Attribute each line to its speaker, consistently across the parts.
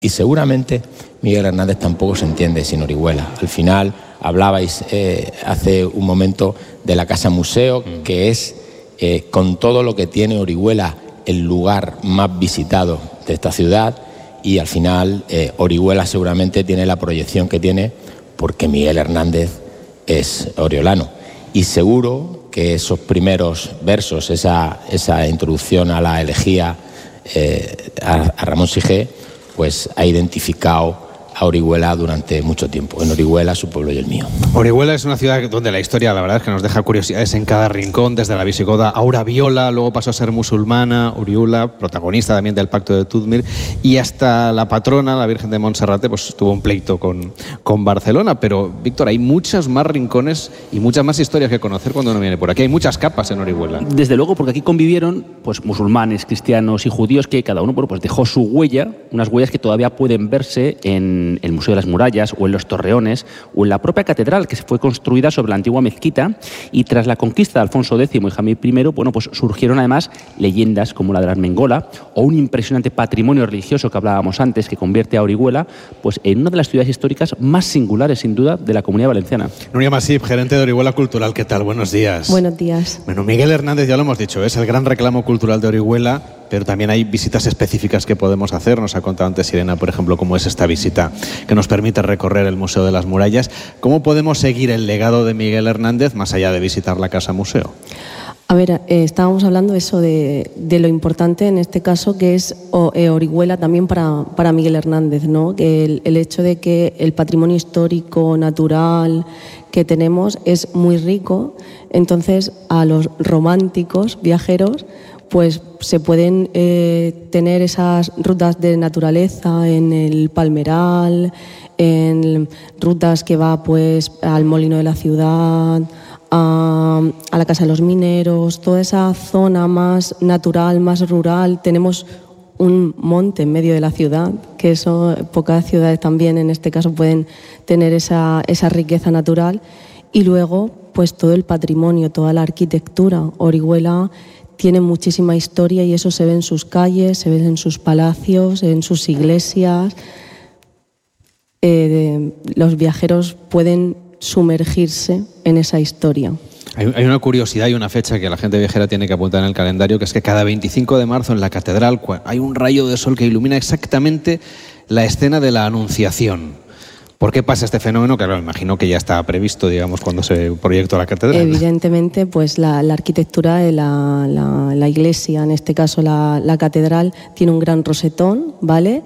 Speaker 1: Y seguramente Miguel Hernández tampoco se entiende sin Orihuela. Al final hablabais hace un momento de la Casa Museo, que es, con todo lo que tiene Orihuela, el lugar más visitado de esta ciudad, y al final Orihuela seguramente tiene la proyección que tiene porque Miguel Hernández es oriolano. Y seguro que esos primeros versos, esa introducción a la elegía a Ramón Sige, pues ha identificado a Orihuela durante mucho tiempo. En Orihuela, su pueblo y el mío.
Speaker 2: Orihuela es una ciudad donde la historia, la verdad, es que nos deja curiosidades en cada rincón, desde la visigoda Aura Viola, luego pasó a ser musulmana, Orihuela, protagonista también del Pacto de Tudmir, y hasta la patrona, la Virgen de Monserrate, pues tuvo un pleito con Barcelona. Pero, Víctor, hay muchos más rincones y muchas más historias que conocer cuando uno viene por aquí. Hay muchas capas en Orihuela.
Speaker 3: Desde luego, porque aquí convivieron pues musulmanes, cristianos y judíos, que cada uno pues dejó su huella, unas huellas que todavía pueden verse en el Museo de las Murallas, o en los Torreones, o en la propia catedral, que fue construida sobre la antigua mezquita, y tras la conquista de Alfonso X y Jaime I, bueno, pues surgieron además leyendas como la de la Armengola, o un impresionante patrimonio religioso que hablábamos antes, que convierte a Orihuela pues en una de las ciudades históricas más singulares, sin duda, de la Comunidad Valenciana.
Speaker 2: Nuria Masip, gerente de Orihuela Cultural, ¿qué tal? Buenos días.
Speaker 4: Buenos días.
Speaker 2: Bueno, Miguel Hernández, ya lo hemos dicho, es el gran reclamo cultural de Orihuela, pero también hay visitas específicas que podemos hacer. Nos ha contado antes Irene, por ejemplo, cómo es esta visita que nos permite recorrer el Museo de las Murallas. ¿Cómo podemos seguir el legado de Miguel Hernández más allá de visitar la Casa Museo?
Speaker 4: A ver, estábamos hablando eso de lo importante en este caso que es Orihuela también para Miguel Hernández, ¿no? Que el hecho de que el patrimonio histórico, natural que tenemos es muy rico. Entonces, a los románticos viajeros pues se pueden tener esas rutas de naturaleza en el Palmeral, en rutas que va pues al Molino de la Ciudad, a la Casa de los Mineros, toda esa zona más natural, más rural. Tenemos un monte en medio de la ciudad, que eso pocas ciudades también en este caso pueden tener esa riqueza natural. Y luego pues todo el patrimonio, toda la arquitectura. Orihuela tiene muchísima historia y eso se ve en sus calles, se ve en sus palacios, en sus iglesias. Los viajeros pueden sumergirse en esa historia.
Speaker 2: Hay una curiosidad y una fecha que la gente viajera tiene que apuntar en el calendario, que es que cada 25 de marzo en la catedral hay un rayo de sol que ilumina exactamente la escena de la Anunciación. ¿Por qué pasa este fenómeno? Que, claro, imagino que ya está previsto, digamos, cuando se proyectó la catedral.
Speaker 4: Evidentemente, pues la arquitectura de la iglesia, en este caso la catedral, tiene un gran rosetón, ¿vale?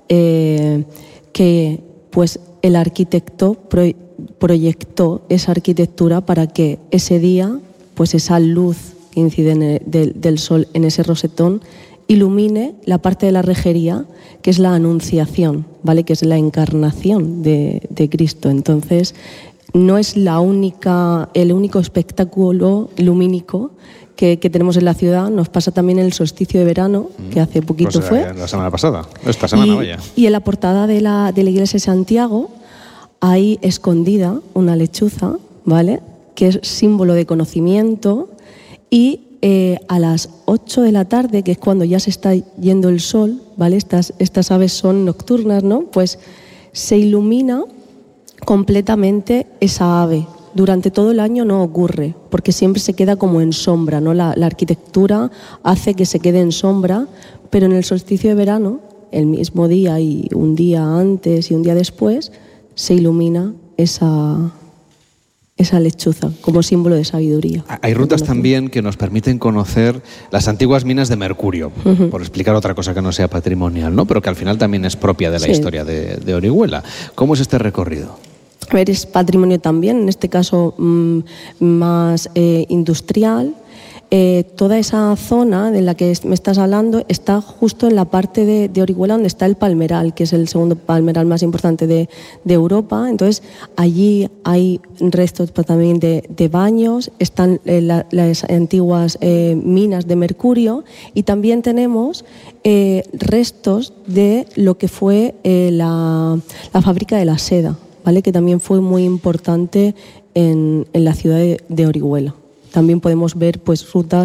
Speaker 4: Que pues el arquitecto proyectó esa arquitectura para que ese día, pues esa luz que incide del sol en ese rosetón, ilumine la parte de la rejería que es la Anunciación, ¿vale? Que es la encarnación de Cristo. Entonces, no es el único espectáculo lumínico que tenemos en la ciudad. Nos pasa también el solsticio de verano, que hace poquito fue.
Speaker 2: La semana pasada, esta semana, vaya.
Speaker 4: Y en la portada de la iglesia de Santiago hay escondida una lechuza, ¿vale? Que es símbolo de conocimiento, y a las 8 de la tarde, que es cuando ya se está yendo el sol, ¿vale? Estas aves son nocturnas, ¿no? Pues se ilumina completamente esa ave. Durante todo el año no ocurre, porque siempre se queda como en sombra, ¿no? La arquitectura hace que se quede en sombra, pero en el solsticio de verano, el mismo día y un día antes y un día después, se ilumina esa lechuza como símbolo de sabiduría.
Speaker 2: Hay rutas también que nos permiten conocer las antiguas minas de mercurio, por explicar otra cosa que no sea patrimonial, ¿no? Pero que al final también es propia de la historia de Orihuela. ¿Cómo es este recorrido?
Speaker 4: A ver, es patrimonio también, en este caso más industrial. Toda esa zona de la que me estás hablando está justo en la parte de Orihuela donde está el Palmeral, que es el segundo palmeral más importante de Europa. Entonces, allí hay restos también de baños, están las antiguas minas de mercurio, y también tenemos restos de lo que fue la fábrica de la seda, ¿vale? Que también fue muy importante en la ciudad de Orihuela. También podemos ver pues rutas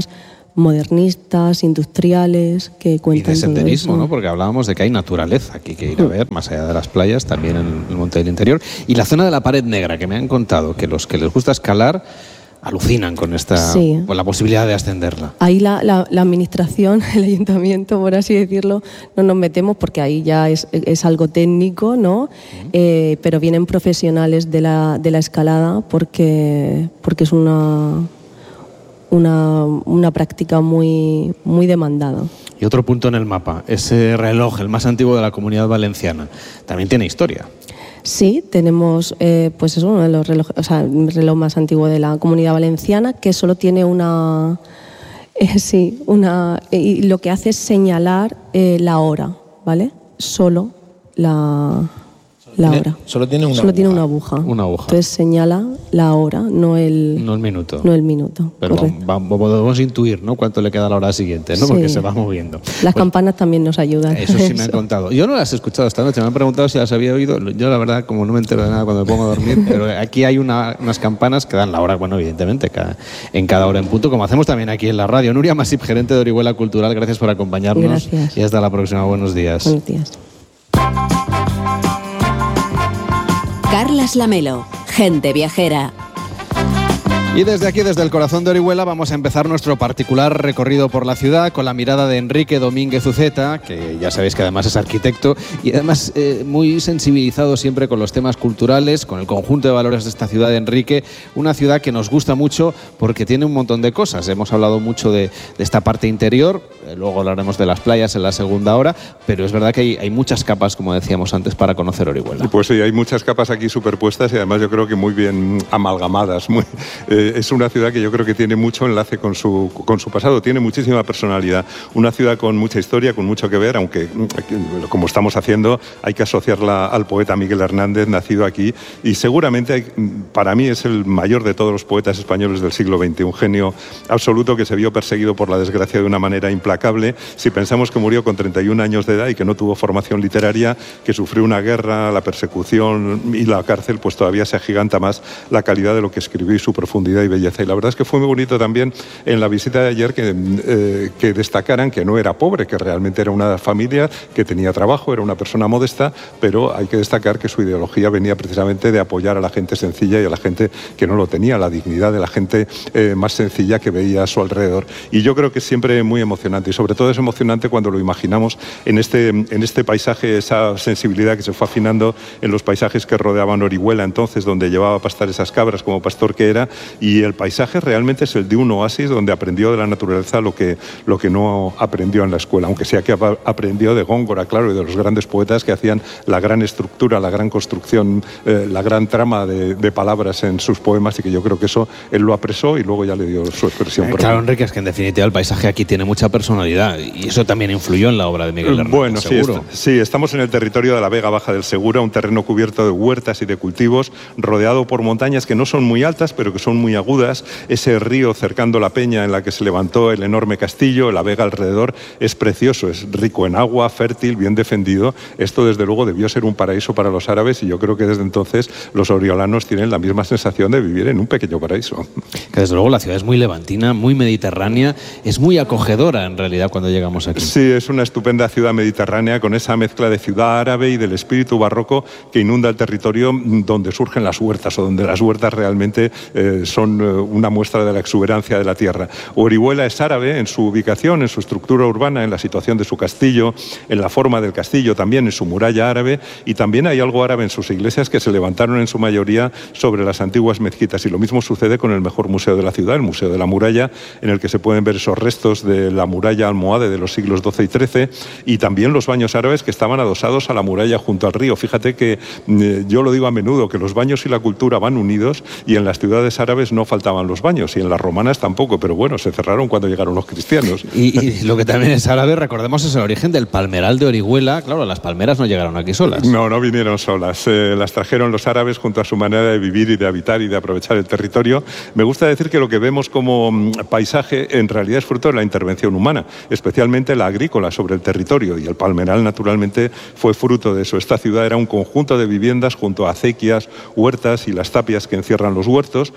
Speaker 4: modernistas, industriales, que cuentan.
Speaker 2: Y de senderismo,
Speaker 4: todo eso.
Speaker 2: ¿no? Porque hablábamos de que hay naturaleza aquí que ir a ver, más allá de las playas, también en el Monte del Interior. Y la zona de la Pared Negra, que me han contado que los que les gusta escalar alucinan con con la posibilidad de ascenderla.
Speaker 4: Ahí la administración, el ayuntamiento, por así decirlo, no nos metemos porque ahí ya es algo técnico, ¿no? Pero vienen profesionales de la escalada porque es una práctica muy, muy demandada.
Speaker 2: Y otro punto en el mapa, ese reloj, el más antiguo de la Comunidad Valenciana, también tiene historia.
Speaker 4: Sí, tenemos pues es uno de los relojes, o sea, el reloj más antiguo de la Comunidad Valenciana, que solo tiene y lo que hace es señalar la hora, ¿vale? Solo la hora.
Speaker 1: Solo tiene una aguja.
Speaker 2: Una aguja.
Speaker 4: Entonces señala la hora, no el
Speaker 2: minuto.
Speaker 4: No el minuto.
Speaker 2: Pero podemos intuir, ¿no?, cuánto le queda a la hora siguiente, ¿no?
Speaker 4: Sí.
Speaker 2: Porque se va moviendo.
Speaker 4: Las campanas también nos ayudan.
Speaker 2: Eso sí me han contado. Yo no las he escuchado esta noche, me han preguntado si las había oído. Yo la verdad, como no me entero de nada cuando me pongo a dormir, pero aquí hay unas campanas que dan la hora, bueno, evidentemente, en cada hora en punto, como hacemos también aquí en la radio. Nuria Masip, gerente de Orihuela Cultural, gracias por acompañarnos.
Speaker 4: Gracias.
Speaker 2: Y hasta la próxima. Buenos días.
Speaker 4: Buenos días.
Speaker 5: Carlas Lamelo, gente viajera.
Speaker 2: Y desde aquí, desde el corazón de Orihuela, vamos a empezar nuestro particular recorrido por la ciudad con la mirada de Enrique Domínguez Uceta, que ya sabéis que además es arquitecto y además muy sensibilizado siempre con los temas culturales, con el conjunto de valores de esta ciudad de Enrique, una ciudad que nos gusta mucho porque tiene un montón de cosas. Hemos hablado mucho de esta parte interior, luego hablaremos de las playas en la segunda hora, pero es verdad que hay muchas capas, como decíamos antes, para conocer Orihuela.
Speaker 6: Pues sí, hay muchas capas aquí superpuestas y además yo creo que muy bien amalgamadas. Es una ciudad que yo creo que tiene mucho enlace con su pasado, tiene muchísima personalidad. Una ciudad con mucha historia, con mucho que ver, aunque como estamos haciendo hay que asociarla al poeta Miguel Hernández, nacido aquí, y seguramente para mí es el mayor de todos los poetas españoles del siglo XX, un genio absoluto que se vio perseguido por la desgracia de una manera implacable. Si pensamos que murió con 31 años de edad y que no tuvo formación literaria, que sufrió una guerra, la persecución y la cárcel, pues todavía se agiganta más la calidad de lo que escribió y su profundidad y belleza. Y la verdad es que fue muy bonito también en la visita de ayer que destacaran que no era pobre, que realmente era una familia que tenía trabajo, era una persona modesta, pero hay que destacar que su ideología venía precisamente de apoyar a la gente sencilla y a la gente que no lo tenía, la dignidad de la gente más sencilla que veía a su alrededor. Y yo creo que es siempre muy emocionante, y sobre todo es emocionante cuando lo imaginamos en este paisaje, esa sensibilidad que se fue afinando en los paisajes que rodeaban Orihuela entonces, donde llevaba a pastar esas cabras como pastor que era, y el paisaje realmente es el de un oasis donde aprendió de la naturaleza lo que no aprendió en la escuela, aunque sea que aprendió de Góngora, claro, y de los grandes poetas que hacían la gran estructura, la gran construcción, la gran trama de palabras en sus poemas, y que yo creo que eso él lo apresó y luego ya le dio su expresión.
Speaker 2: Claro, Enrique, es que en definitiva el paisaje aquí tiene mucha personalidad y eso también influyó en la obra de Miguel Hernández.
Speaker 6: Bueno,
Speaker 2: seguro.
Speaker 6: Sí, estamos en el territorio de la Vega Baja del Segura, un terreno cubierto de huertas y de cultivos, rodeado por montañas que no son muy altas, pero que son muy agudas. Ese río cercando la peña en la que se levantó el enorme castillo, la vega alrededor, es precioso, es rico en agua, fértil, bien defendido. Esto desde luego debió ser un paraíso para los árabes y yo creo que desde entonces los oriolanos tienen la misma sensación de vivir en un pequeño paraíso.
Speaker 2: Que desde luego la ciudad es muy levantina, muy mediterránea, es muy acogedora en realidad cuando llegamos aquí.
Speaker 6: Sí, es una estupenda ciudad mediterránea con esa mezcla de ciudad árabe y del espíritu barroco que inunda el territorio donde surgen las huertas o donde las huertas realmente son una muestra de la exuberancia de la tierra. Orihuela es árabe en su ubicación, en su estructura urbana, en la situación de su castillo, en la forma del castillo, también en su muralla árabe, y también hay algo árabe en sus iglesias que se levantaron en su mayoría sobre las antiguas mezquitas, y lo mismo sucede con el mejor museo de la ciudad, el Museo de la Muralla, en el que se pueden ver esos restos de la muralla almohade de los siglos XII y XIII, y también los baños árabes que estaban adosados a la muralla junto al río. Fíjate que yo lo digo a menudo, que los baños y la cultura van unidos, y en las ciudades árabes no faltaban los baños, y en las romanas tampoco, pero bueno, se cerraron cuando llegaron los cristianos.
Speaker 2: Y lo que también es árabe, recordemos, es el origen del palmeral de Orihuela. Claro, las palmeras no llegaron aquí solas.
Speaker 6: No vinieron solas. Las trajeron los árabes junto a su manera de vivir y de habitar y de aprovechar el territorio. Me gusta decir que lo que vemos como paisaje en realidad es fruto de la intervención humana, especialmente la agrícola sobre el territorio, y el palmeral naturalmente fue fruto de eso. Esta ciudad era un conjunto de viviendas junto a acequias, huertas y las tapias que encierran los huertos,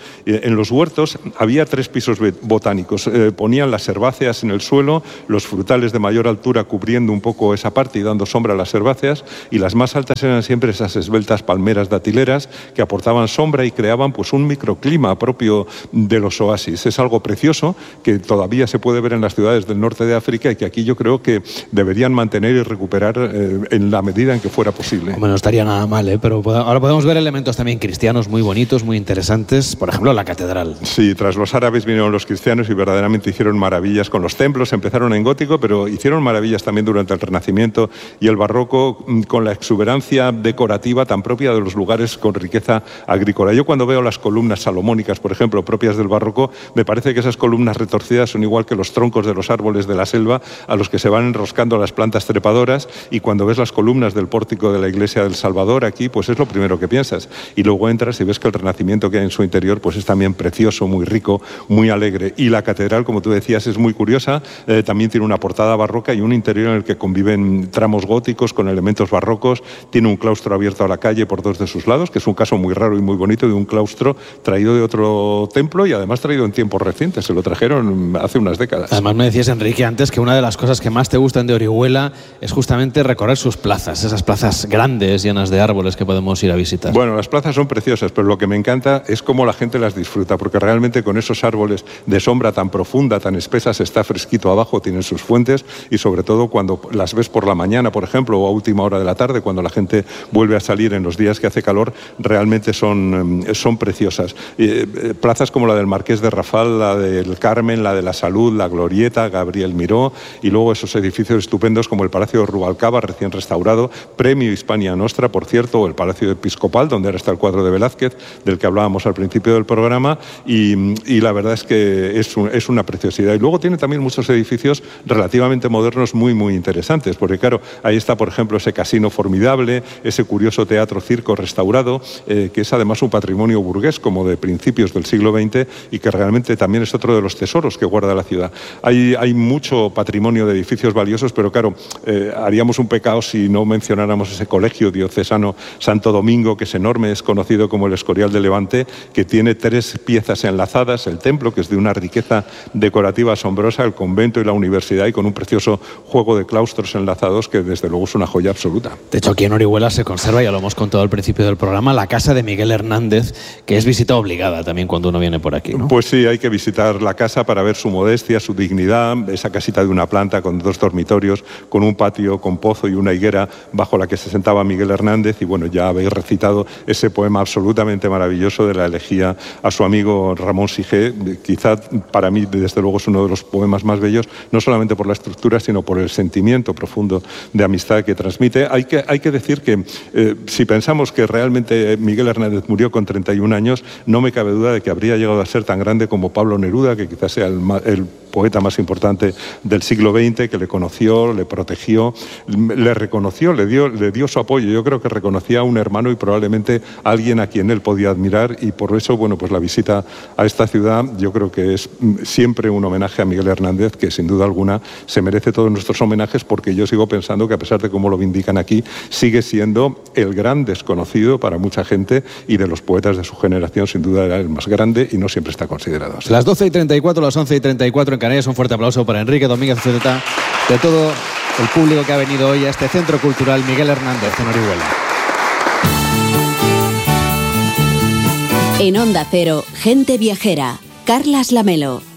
Speaker 6: en los huertos había 3 pisos botánicos. Ponían las herbáceas en el suelo, los frutales de mayor altura cubriendo un poco esa parte y dando sombra a las herbáceas, y las más altas eran siempre esas esbeltas palmeras datileras que aportaban sombra y creaban pues un microclima propio de los oasis. Es algo precioso que todavía se puede ver en las ciudades del norte de África y que aquí yo creo que deberían mantener y recuperar en la medida en que fuera posible.
Speaker 2: Hombre, no estaría nada mal, pero ahora podemos ver elementos también cristianos muy bonitos, muy interesantes, por ejemplo la catedral.
Speaker 6: Sí, tras los árabes vinieron los cristianos y verdaderamente hicieron maravillas con los templos. Empezaron en gótico, pero hicieron maravillas también durante el Renacimiento y el Barroco, con la exuberancia decorativa tan propia de los lugares con riqueza agrícola. Yo cuando veo las columnas salomónicas, por ejemplo, propias del Barroco, me parece que esas columnas retorcidas son igual que los troncos de los árboles de la selva a los que se van enroscando las plantas trepadoras, y cuando ves las columnas del pórtico de la iglesia del Salvador aquí, pues es lo primero que piensas. Y luego entras y ves que el Renacimiento que hay en su interior pues es también precioso, muy rico, muy alegre. Y la catedral, como tú decías, es muy curiosa. También tiene una portada barroca y un interior en el que conviven tramos góticos con elementos barrocos. Tiene un claustro abierto a la calle por 2 de sus lados, que es un caso muy raro y muy bonito de un claustro traído de otro templo y además traído en tiempos recientes. Se lo trajeron hace unas décadas.
Speaker 2: Además me decías, Enrique, antes que una de las cosas que más te gustan de Orihuela es justamente recorrer sus plazas, esas plazas grandes, llenas de árboles que podemos ir a visitar.
Speaker 6: Bueno, las plazas son preciosas, pero lo que me encanta es cómo la gente las disfruta, porque realmente con esos árboles de sombra tan profunda, tan espesas, está fresquito abajo, tienen sus fuentes, y sobre todo cuando las ves por la mañana, por ejemplo, o a última hora de la tarde, cuando la gente vuelve a salir en los días que hace calor, realmente son preciosas. Plazas como la del Marqués de Rafal, la del Carmen, la de la Salud, la Glorieta, Gabriel Miró, y luego esos edificios estupendos como el Palacio de Rubalcaba, recién restaurado, Premio Hispania Nostra, por cierto, o el Palacio Episcopal, donde ahora está el cuadro de Velázquez, del que hablábamos al principio del programa, y la verdad es que es una preciosidad. Y luego tiene también muchos edificios relativamente modernos muy, muy interesantes, porque claro, ahí está, por ejemplo, ese casino formidable, ese curioso teatro-circo restaurado, que es además un patrimonio burgués como de principios del siglo XX y que realmente también es otro de los tesoros que guarda la ciudad. Hay mucho patrimonio de edificios valiosos, pero claro, haríamos un pecado si no mencionáramos ese colegio diocesano Santo Domingo, que es enorme, es conocido como el Escorial de Levante, que tiene 3 piezas enlazadas, el templo, que es de una riqueza decorativa asombrosa, el convento y la universidad, y con un precioso juego de claustros enlazados que desde luego es una joya absoluta.
Speaker 2: De hecho, aquí en Orihuela se conserva, ya lo hemos contado al principio del programa, la casa de Miguel Hernández, que es visita obligada también cuando uno viene por aquí, ¿no?
Speaker 6: Pues sí, hay que visitar la casa para ver su modestia, su dignidad, esa casita de una planta con 2 dormitorios, con un patio con pozo y una higuera bajo la que se sentaba Miguel Hernández, y bueno, ya habéis recitado ese poema absolutamente maravilloso de la elegía a su amigo Ramón Sigé. Quizá para mí, desde luego, es uno de los poemas más bellos, no solamente por la estructura, sino por el sentimiento profundo de amistad que transmite. Hay que decir que si pensamos que realmente Miguel Hernández murió con 31 años, no me cabe duda de que habría llegado a ser tan grande como Pablo Neruda, que quizás sea el poeta más importante del siglo XX, que le conoció, le protegió, le reconoció, le dio su apoyo. Yo creo que reconocía a un hermano y probablemente a alguien a quien él podía admirar, y por eso, bueno, pues la visita a esta ciudad yo creo que es siempre un homenaje a Miguel Hernández, que sin duda alguna se merece todos nuestros homenajes, porque yo sigo pensando que, a pesar de cómo lo vindican aquí, sigue siendo el gran desconocido para mucha gente, y de los poetas de su generación sin duda era el más grande y no siempre está considerado así.
Speaker 2: Las 12:34, las 11:34 en Canarias. Un fuerte aplauso para Enrique Domínguez Zureta, de todo el público que ha venido hoy a este Centro Cultural Miguel Hernández en Orihuela.
Speaker 5: En Onda Cero, Gente Viajera, Carlas Lamelo.